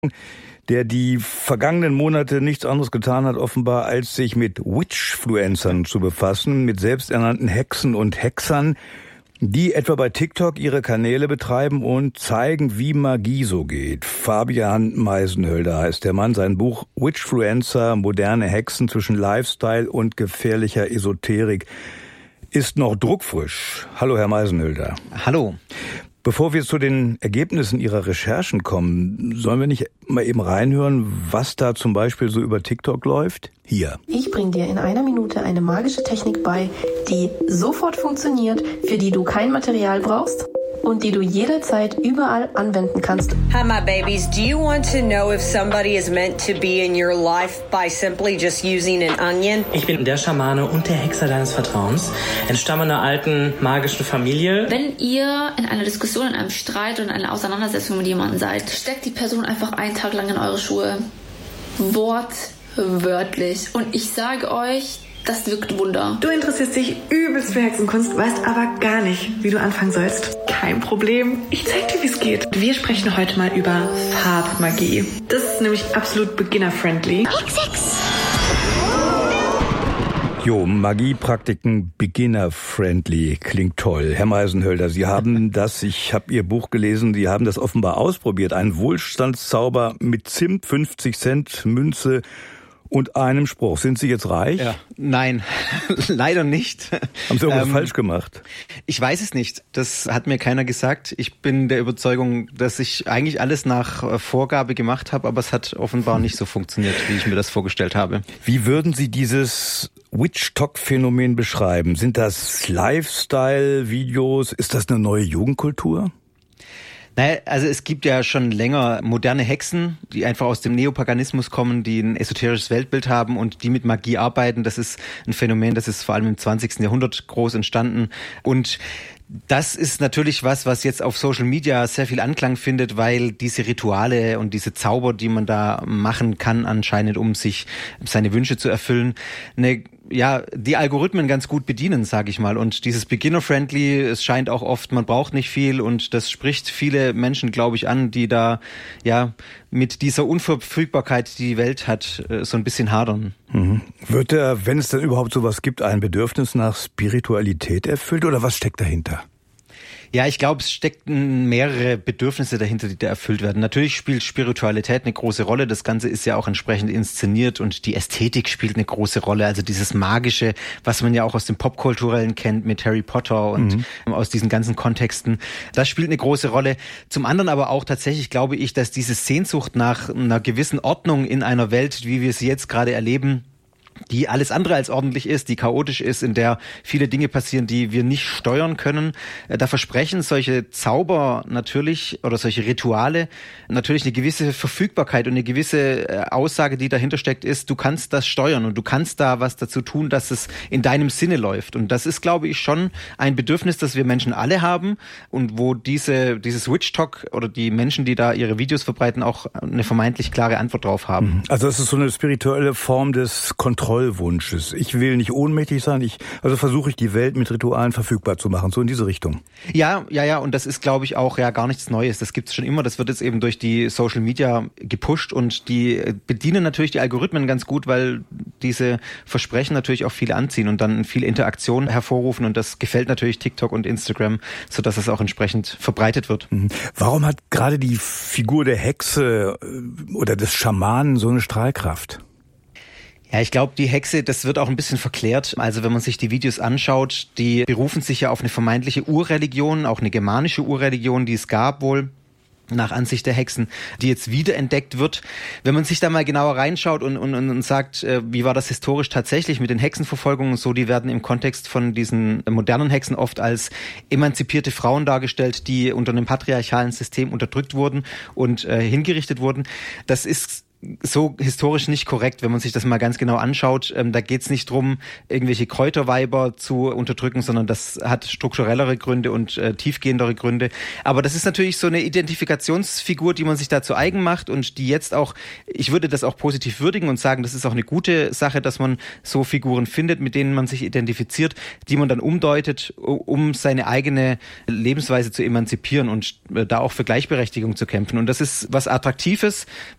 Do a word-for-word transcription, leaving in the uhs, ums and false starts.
der die vergangenen Monate nichts anderes getan hat, offenbar, als sich mit Witchfluencern zu befassen, mit selbsternannten Hexen und Hexern, die etwa bei TikTok ihre Kanäle betreiben und zeigen, wie Magie so geht. Fabian Meisenhölder heißt der Mann. Sein Buch Witchfluencer, moderne Hexen zwischen Lifestyle und gefährlicher Esoterik ist noch druckfrisch. Hallo, Herr Meisenhölder. Hallo. Bevor wir zu den Ergebnissen Ihrer Recherchen kommen, sollen wir nicht mal eben reinhören, was da zum Beispiel so über TikTok läuft? Hier. Ich bringe dir in einer Minute eine magische Technik bei, die sofort funktioniert, für die du kein Material brauchst und die du jederzeit überall anwenden kannst. Hi, my babies. Do you want to know if somebody is meant to be in your life by simply just using an onion? Ich bin der Schamane und der Hexer deines Vertrauens, entstamme einer alten magischen Familie. Wenn ihr in einer Diskussion, in einem Streit oder in einer Auseinandersetzung mit jemandem seid, steckt die Person einfach einen Tag lang in eure Schuhe. Wortwörtlich. Und ich sage euch, das wirkt Wunder. Du interessierst dich übelst für Hexenkunst, weißt aber gar nicht, wie du anfangen sollst. Kein Problem, ich zeig dir, wie es geht. Wir sprechen heute mal über Farbmagie. Das ist nämlich absolut beginner-friendly. Hex, Jo, Magiepraktiken beginner-friendly, klingt toll. Herr Meisenhölder, Sie haben das, ich habe Ihr Buch gelesen, Sie haben das offenbar ausprobiert. Ein Wohlstandszauber mit Zimt, fünfzig Cent Münze und einem Spruch. Sind Sie jetzt reich? Ja, nein, leider nicht. Haben Sie irgendwas ähm, falsch gemacht? Ich weiß es nicht. Das hat mir keiner gesagt. Ich bin der Überzeugung, dass ich eigentlich alles nach Vorgabe gemacht habe, aber es hat offenbar nicht so funktioniert, wie ich mir das vorgestellt habe. Wie würden Sie dieses Witch-Talk-Phänomen beschreiben? Sind das Lifestyle-Videos? Ist das eine neue Jugendkultur? Naja, also es gibt ja schon länger moderne Hexen, die einfach aus dem Neopaganismus kommen, die ein esoterisches Weltbild haben und die mit Magie arbeiten. Das ist ein Phänomen, das ist vor allem im zwanzigsten Jahrhundert groß entstanden. Und das ist natürlich was, was jetzt auf Social Media sehr viel Anklang findet, weil diese Rituale und diese Zauber, die man da machen kann, anscheinend, um sich seine Wünsche zu erfüllen, eine ja, die Algorithmen ganz gut bedienen, sage ich mal. Und dieses Beginner-Friendly, es scheint auch oft, man braucht nicht viel und das spricht viele Menschen, glaube ich, an, die da ja mit dieser Unverfügbarkeit, die die Welt hat, so ein bisschen hadern. Mhm. Wird da, wenn es denn überhaupt sowas gibt, ein Bedürfnis nach Spiritualität erfüllt oder was steckt dahinter? Ja, ich glaube, es stecken mehrere Bedürfnisse dahinter, die da erfüllt werden. Natürlich spielt Spiritualität eine große Rolle. Das Ganze ist ja auch entsprechend inszeniert und die Ästhetik spielt eine große Rolle. Also dieses Magische, was man ja auch aus dem Popkulturellen kennt mit Harry Potter und mhm. aus diesen ganzen Kontexten, das spielt eine große Rolle. Zum anderen aber auch tatsächlich glaube ich, dass diese Sehnsucht nach einer gewissen Ordnung in einer Welt, wie wir sie jetzt gerade erleben, die alles andere als ordentlich ist, die chaotisch ist, in der viele Dinge passieren, die wir nicht steuern können. Da versprechen solche Zauber natürlich oder solche Rituale natürlich eine gewisse Verfügbarkeit und eine gewisse Aussage, die dahinter steckt, ist, du kannst das steuern und du kannst da was dazu tun, dass es in deinem Sinne läuft. Und das ist, glaube ich, schon ein Bedürfnis, das wir Menschen alle haben und wo diese dieses Witch-Talk oder die Menschen, die da ihre Videos verbreiten, auch eine vermeintlich klare Antwort drauf haben. Also es ist so eine spirituelle Form des Kontrolls. Kontrollwunsches. Ich will nicht ohnmächtig sein, ich, also versuche ich die Welt mit Ritualen verfügbar zu machen, so in diese Richtung. Ja, ja, ja, und das ist, glaube ich, auch ja gar nichts Neues. Das gibt's schon immer, das wird jetzt eben durch die Social Media gepusht und die bedienen natürlich die Algorithmen ganz gut, weil diese Versprechen natürlich auch viele anziehen und dann viel Interaktion hervorrufen und das gefällt natürlich TikTok und Instagram, sodass es auch entsprechend verbreitet wird. Warum hat gerade die Figur der Hexe oder des Schamanen so eine Strahlkraft? Ja, ich glaube, die Hexe, das wird auch ein bisschen verklärt. Also wenn man sich die Videos anschaut, die berufen sich ja auf eine vermeintliche Urreligion, auch eine germanische Urreligion, die es gab wohl, nach Ansicht der Hexen, die jetzt wiederentdeckt wird. Wenn man sich da mal genauer reinschaut und, und, und sagt, äh, wie war das historisch tatsächlich mit den Hexenverfolgungen und so, die werden im Kontext von diesen modernen Hexen oft als emanzipierte Frauen dargestellt, die unter einem patriarchalen System unterdrückt wurden und äh, hingerichtet wurden. Das ist so historisch nicht korrekt, wenn man sich das mal ganz genau anschaut. Ähm, da geht's nicht drum, irgendwelche Kräuterweiber zu unterdrücken, sondern das hat strukturellere Gründe und äh, tiefgehendere Gründe. Aber das ist natürlich so eine Identifikationsfigur, die man sich da zu eigen macht und die jetzt auch, ich würde das auch positiv würdigen und sagen, das ist auch eine gute Sache, dass man so Figuren findet, mit denen man sich identifiziert, die man dann umdeutet, um seine eigene Lebensweise zu emanzipieren und äh, da auch für Gleichberechtigung zu kämpfen. Und das ist was Attraktives,